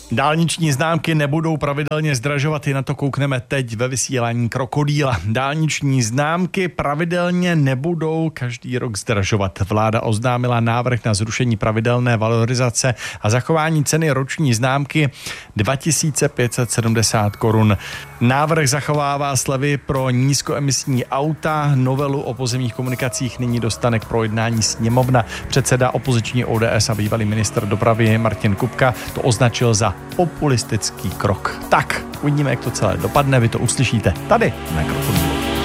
Dálniční známky nebudou pravidelně zdražovat, i na to koukneme teď ve vysílání Krokodýla. Dálniční známky pravidelně nebudou každý rok zdražovat. Vláda oznámila návrh na zrušení pravidelné valorizace a zachování ceny roční známky 2570 korun. Návrh zachovává slevy pro nízkoemisní auta. Novelu o pozemních komunikacích nyní dostane k projednání sněmovna. Předseda opoziční ODS a bývalý ministr dopravy Martin Kupka to označil za populistický krok. Tak, uvidíme, jak to celé dopadne, vy to uslyšíte tady na Krokodýlu.